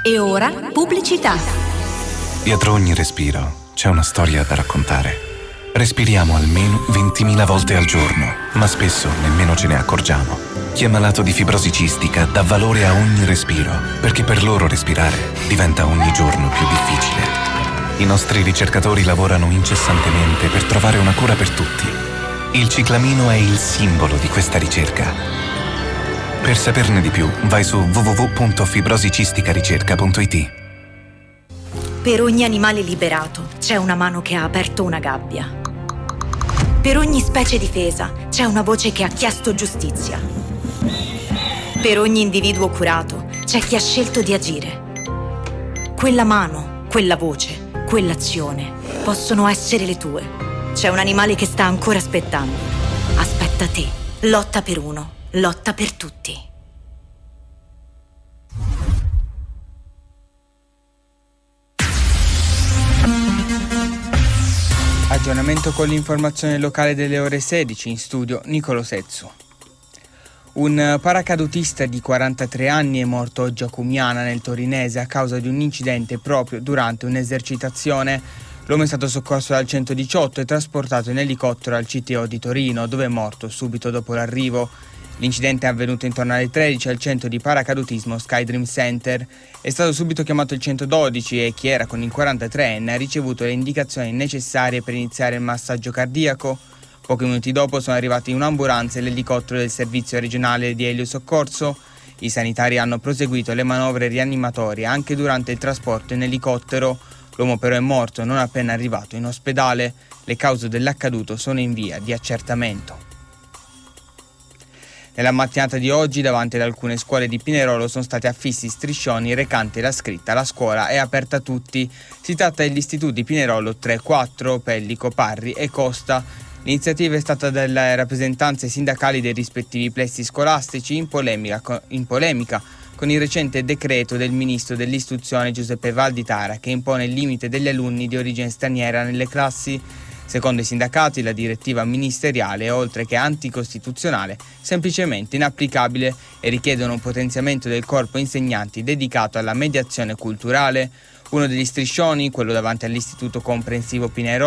E ora pubblicità. Dietro ogni respiro c'è una storia da raccontare. Respiriamo almeno 20.000 volte al giorno, ma spesso nemmeno ce ne accorgiamo. Chi è malato di fibrosi cistica dà valore a ogni respiro, perché per loro respirare diventa ogni giorno più difficile. I nostri ricercatori lavorano incessantemente per trovare una cura per tutti. Il ciclamino è il simbolo di questa ricerca. Per saperne di più, vai su www.fibrosicisticaRicerca.it. Per ogni animale liberato c'è una mano che ha aperto una gabbia. Per ogni specie difesa c'è una voce che ha chiesto giustizia. Per ogni individuo curato c'è chi ha scelto di agire. Quella mano, quella voce, quell'azione possono essere le tue. C'è un animale che sta ancora aspettando. Aspetta te. Lotta per uno. Lotta per tutti. Aggiornamento con l'informazione locale delle ore 16, in studio Nicolo Sezzu. Un paracadutista di 43 anni è morto oggi a Cumiana, nel Torinese, a causa di un incidente proprio durante un'esercitazione. L'uomo è stato soccorso dal 118 e trasportato in elicottero al CTO di Torino, dove è morto subito dopo l'arrivo. L'incidente è avvenuto intorno alle 13 al centro di paracadutismo Skydream Center. È stato subito chiamato il 112 e chi era con il 43enne ha ricevuto le indicazioni necessarie per iniziare il massaggio cardiaco. Pochi minuti dopo sono arrivati un'ambulanza e l'elicottero del servizio regionale di eliosoccorso. I sanitari hanno proseguito le manovre rianimatorie anche durante il trasporto in elicottero. L'uomo però è morto non appena arrivato in ospedale. Le cause dell'accaduto sono in via di accertamento. Nella mattinata di oggi, davanti ad alcune scuole di Pinerolo, sono stati affissi striscioni recanti la scritta «La scuola è aperta a tutti». Si tratta degli istituti Pinerolo 3, 4, Pellico, Parri e Costa. L'iniziativa è stata dalle rappresentanze sindacali dei rispettivi plessi scolastici in polemica con il recente decreto del ministro dell'istruzione Giuseppe Valditara, che impone il limite degli alunni di origine straniera nelle classi. Secondo i sindacati, la direttiva ministeriale è, oltre che anticostituzionale, semplicemente inapplicabile e richiedono un potenziamento del corpo insegnanti dedicato alla mediazione culturale. Uno degli striscioni, quello davanti all'Istituto Comprensivo Pinerolo,